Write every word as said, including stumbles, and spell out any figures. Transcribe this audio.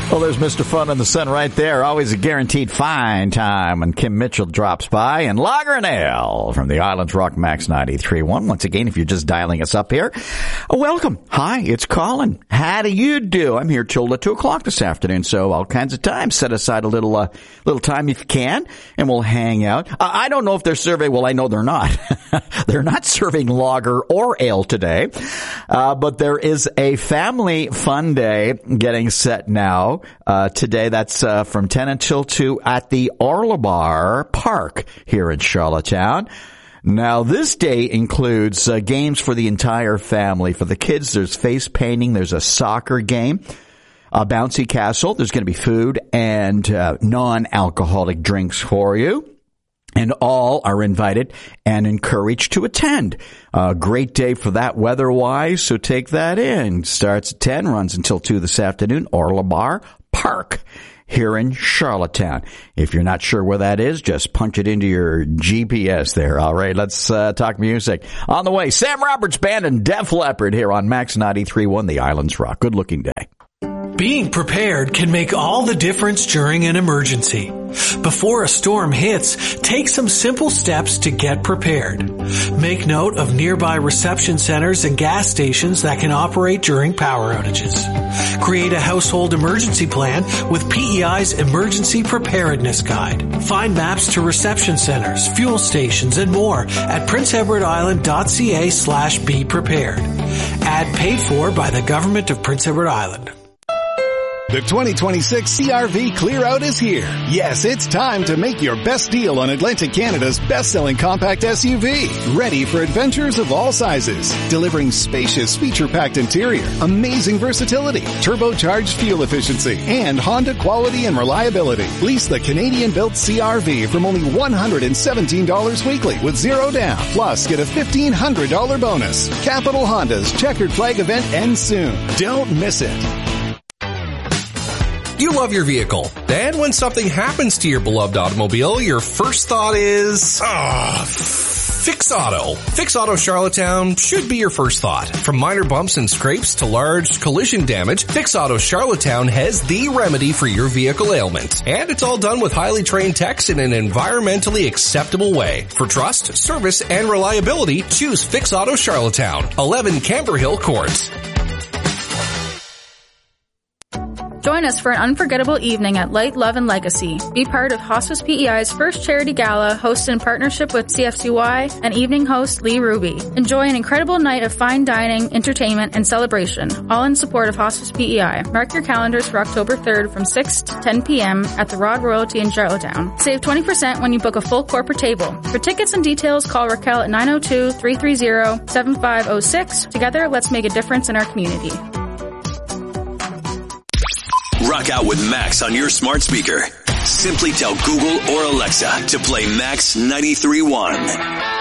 Well, there's Mister Fun in the Sun right there. Always a guaranteed fine time when Kim Mitchell drops by. And Lager and Ale from the Islands Rock Max ninety-three point one. Once again, if you're just dialing us up here, welcome. Hi, it's Colin. How do you do? I'm here till two o'clock this afternoon, so all kinds of time. Set aside a little uh, little time if you can, and we'll hang out. Uh, I don't know if they're serving. Well, I know they're not. They're not serving lager or ale today, uh, but there is a family fun day getting set now. Uh, today, that's uh, from ten until two at the Orlebar Park here in Charlottetown. Now, this day includes uh, games for the entire family. For the kids, there's face painting, there's a soccer game, a bouncy castle, there's going to be food and uh, non-alcoholic drinks for you. And all are invited and encouraged to attend. A great day for that weather-wise, so take that in. Starts at ten, runs until two this afternoon, Orlebar Park here in Charlottetown. If you're not sure where that is, just punch it into your G P S there. All right, let's uh, talk music. On the way, Sam Roberts Band and Def Leppard here on Max ninety-three point one, the Islands Rock. Good looking day. Being prepared can make all the difference during an emergency. Before a storm hits, take some simple steps to get prepared. Make note of nearby reception centers and gas stations that can operate during power outages. Create a household emergency plan with P E I's Emergency Preparedness Guide. Find maps to reception centers, fuel stations, and more at prince edward island dot c a slash be prepared. Ad paid for by the Government of Prince Edward Island. The twenty twenty-six C R V Clear Out is here. Yes, it's time to make your best deal on Atlantic Canada's best-selling compact S U V. Ready for adventures of all sizes. Delivering spacious, feature-packed interior, amazing versatility, turbocharged fuel efficiency, and Honda quality and reliability. Lease the Canadian-built C R V from only one hundred seventeen dollars weekly with zero down. Plus, get a fifteen hundred dollars bonus. Capital Honda's Checkered Flag event ends soon. Don't miss it. You love your vehicle. Then when something happens to your beloved automobile, your first thought is, ah, Fix Auto. Fix Auto Charlottetown should be your first thought. From minor bumps and scrapes to large collision damage, Fix Auto Charlottetown has the remedy for your vehicle ailment. And it's all done with highly trained techs in an environmentally acceptable way. For trust, service, and reliability, choose Fix Auto Charlottetown, eleven Camber Hill Court. Join us for an unforgettable evening at Light, Love, and Legacy. Be part of Hospice P E I's first charity gala, hosted in partnership with C F C Y and evening host Lee Ruby. Enjoy an incredible night of fine dining, entertainment, and celebration, all in support of Hospice P E I. Mark your calendars for October third from six to ten p.m. at the Rod Royalty in Charlottetown. Save twenty percent when you book a full corporate table. For tickets and details, call Raquel at nine oh two, three three zero, seven five oh six. Together, let's make a difference in our community. Rock out with Max on your smart speaker. Simply tell Google or Alexa to play Max ninety-three point one.